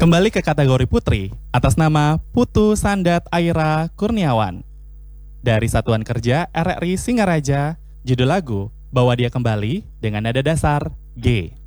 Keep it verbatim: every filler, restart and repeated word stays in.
Kembali ke kategori putri, atas nama Putu Sandat Aira Kurniawan. Dari Satuan Kerja R R I Singaraja, judul lagu Bawa Dia Kembali dengan nada dasar G.